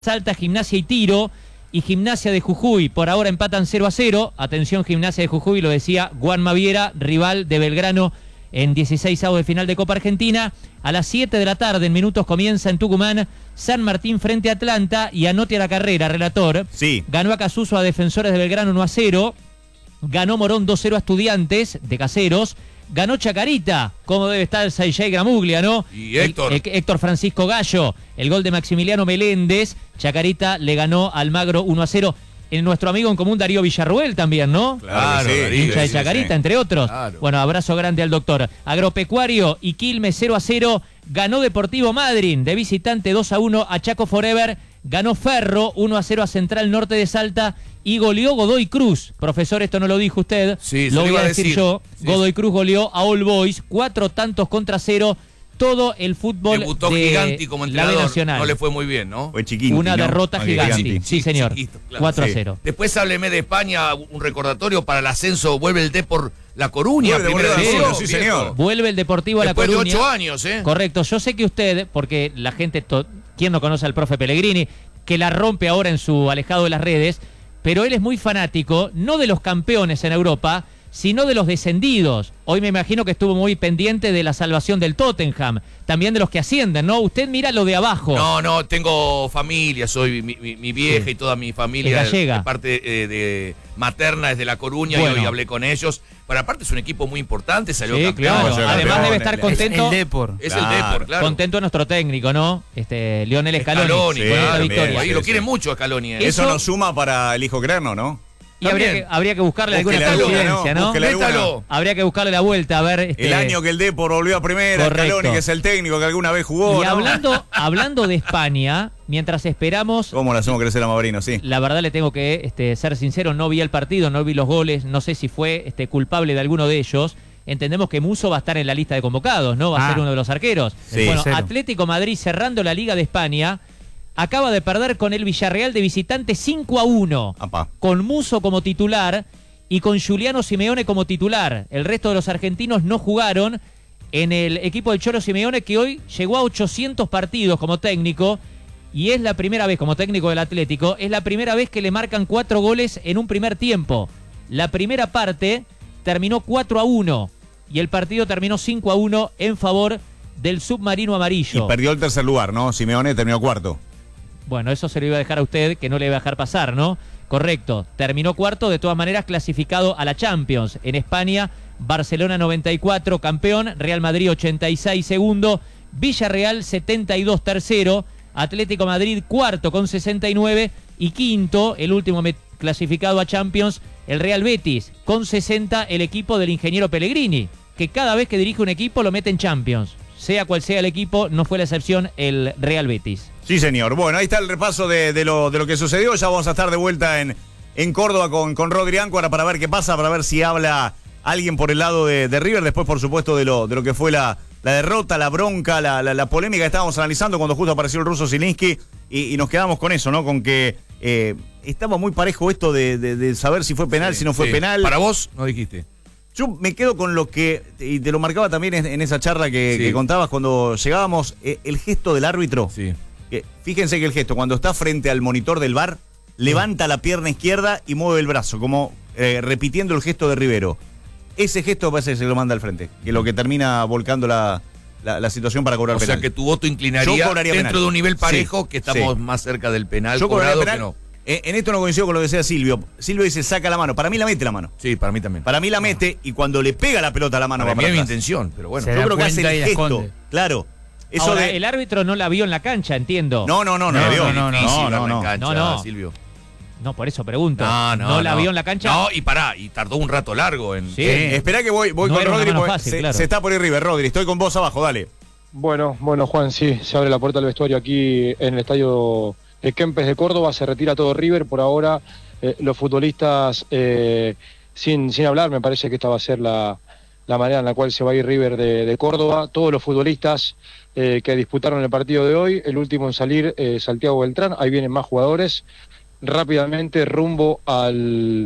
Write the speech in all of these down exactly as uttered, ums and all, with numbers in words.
Salta, Gimnasia y Tiro, y Gimnasia de Jujuy por ahora empatan cero a cero. Atención, Gimnasia de Jujuy, lo decía Juan Maviera, rival de Belgrano en dieciseisavos de final de Copa Argentina. A las siete de la tarde, en minutos, comienza en Tucumán San Martín frente a Atlanta. Y anote a la carrera, relator. Sí. Ganó a Casuso a Defensores de Belgrano uno a cero. Ganó Morón dos a cero a Estudiantes de Caseros. Ganó Chacarita, como debe estar el Saillay Gramuglia, ¿no? Y Héctor. El, el, Héctor Francisco Gallo, el gol de Maximiliano Meléndez. Chacarita le ganó al Magro uno a cero. En nuestro amigo en común Darío Villarruel también, ¿no? Claro, sí, Darío, Hincha de sí, Chacarita, sí. entre otros. Claro. Bueno, abrazo grande al doctor. Agropecuario y Quilmes cero a cero. Ganó Deportivo Madryn de visitante dos a uno a Chaco Forever. Ganó Ferro uno a cero a Central Norte de Salta. Y goleó Godoy Cruz. Profesor, esto no lo dijo usted, Sí, lo se voy iba a a decir, decir. yo. Sí. Godoy Cruz goleó a All Boys, cuatro tantos contra cero. Todo el fútbol Debutó de Giganti como la B entrenador. Nacional. No le fue muy bien, ¿no? Fue Chiquinti, Una ¿no? derrota Ah, Giganti. Giganti. Sí, señor. Chiquito, claro. cuatro a Sí. cero. Después hábleme de España, un recordatorio para el ascenso. Vuelve el Depor La Coruña. Vuelve, primera vuelve, división, sí, viejo. señor. Vuelve el Deportivo a La Después de Coruña. ocho años, ¿eh? Correcto. Yo sé que usted, porque la gente, to- ¿quién no conoce al profe Pellegrini? Que la rompe ahora en su alejado de las redes, pero él es muy fanático, no de los campeones en Europa, sino de los descendidos. Hoy me imagino que estuvo muy pendiente de la salvación del Tottenham, también de los que ascienden, ¿no? Usted mira lo de abajo. No, no, tengo familia, soy mi, mi- mi vieja Sí. y toda mi familia. Es gallega. De parte eh, de materna es de La Coruña Bueno. y hoy hablé con ellos. Pero aparte es un equipo muy importante, salió Sí, campeón. claro. Salió Además campeón, debe estar el- contento. El Depor. Es Claro. el Depor, claro. Contento nuestro técnico, ¿no? Este, Lionel Scaloni, Scaloni, con claro, esta bien, victoria. Ahí sí, lo sí. quiere mucho Scaloni. ¿eh? Eso, Eso- nos suma para el hijo Creerno, ¿no? Y habría que, También. habría que buscarle alguna Búsquele alguna, coincidencia, ¿no? ¿no? Búsquele alguna. Métalo. Habría que buscarle la vuelta, a ver. Este, El año que el Depor volvió a primera, Correcto. Scaloni, que es el técnico que alguna vez jugó, Y ¿no? hablando, hablando de España, mientras esperamos, ¿Cómo le hacemos crecer a Mavrino? Sí. la verdad le tengo que este, ser sincero, no vi el partido, no vi los goles, no sé si fue este, culpable de alguno de ellos. Entendemos que Musso va a estar en la lista de convocados, ¿no? Va a Ah. ser uno de los arqueros. Sí. Bueno, Cero. Atlético Madrid cerrando la Liga de España, acaba de perder con el Villarreal de visitante cinco a uno. Apá. Con Musso como titular y con Juliano Simeone como titular. El resto de los argentinos no jugaron en el equipo del Cholo Simeone, que hoy llegó a ochocientos partidos como técnico, y es la primera vez como técnico del Atlético, es la primera vez que le marcan cuatro goles en un primer tiempo. La primera parte terminó cuatro a uno y el partido terminó cinco a uno en favor del submarino Y amarillo. perdió el tercer lugar, ¿no? Simeone terminó cuarto. Bueno, eso se lo iba a dejar a usted, que no le iba a dejar pasar, ¿no? Correcto. Terminó cuarto, de todas maneras clasificado a la Champions. En España, Barcelona noventa y cuatro, campeón. Real Madrid ochenta y seis, segundo. Villarreal setenta y dos, tercero. Atlético Madrid cuarto con sesenta y nueve. Y quinto, el último met- clasificado a Champions, el Real Betis. Con sesenta, el equipo del ingeniero Pellegrini, que cada vez que dirige un equipo lo mete en Champions. Sea cual sea el equipo, no fue la excepción el Real Betis. Sí, señor. Bueno, ahí está el repaso de, de lo, de lo que sucedió. Ya vamos a estar de vuelta en, en Córdoba con, con Rodri Áncuara para ver qué pasa, para ver si habla alguien por el lado de, de River. Después, por supuesto, de lo, de lo que fue la, la derrota, la bronca, la, la, la polémica que estábamos analizando cuando justo apareció el ruso Zielinski. Y, y nos quedamos con eso, ¿no? Con que eh, estaba muy parejo esto de, de, de saber si fue penal, Sí, si no fue sí. penal. Para vos, no dijiste. Yo me quedo con lo que, y te lo marcaba también en, en esa charla que, Sí. que contabas cuando llegábamos, eh, el gesto del árbitro. Sí. Que, fíjense que el gesto, cuando está frente al monitor del V A R, levanta la pierna izquierda y mueve el brazo, como eh, repitiendo el gesto de Rivero. Ese gesto parece que se lo manda al frente, que es lo que termina volcando la, la, la situación para cobrar O penal. sea que tu voto Yo inclinaría cobraría dentro penal. de un nivel parejo, Sí, que estamos sí. más cerca del penal Yo cobraría cobrado penal. que no. En, en esto no coincido con lo que decía Silvio. Silvio dice saca la mano. Para mí la mete la mano. Sí, para mí también. Para mí la mete y cuando le pega la pelota a la mano Para va mí para es mi atrás. intención, pero bueno. Se Yo da creo que hace cuenta y el la gesto. esconde. Claro. Eso Ahora, de... el árbitro no la vio en la cancha, entiendo. No, no, no, no, No, la vio. no, no, Difícil no, verla no, en no. cancha, No, no. Silvio. No, por eso pregunto. No, no, la no. vio en la cancha? No, y pará, y tardó un rato largo en... Sí. Eh, esperá que voy, voy No con era una Rodri, mano porque fácil, se, claro. se está por ir River. Rodri, estoy con vos abajo, dale. Bueno, bueno, Juan, sí, se abre la puerta del vestuario aquí en el estadio de Kempes de Córdoba, se retira todo River, por ahora eh, los futbolistas, eh, sin, sin hablar, me parece que esta va a ser la, la manera en la cual se va a ir River de, de Córdoba, todos los futbolistas eh, que disputaron el partido de hoy, el último en salir, eh, Santiago Beltrán, ahí vienen más jugadores, rápidamente rumbo al...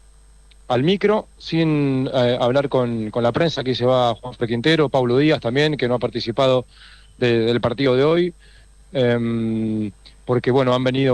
al micro, sin eh, hablar con, con la prensa. Aquí se va Juan Quintero, Pablo Díaz también, que no ha participado de- del partido de hoy. Eh, porque bueno, han venido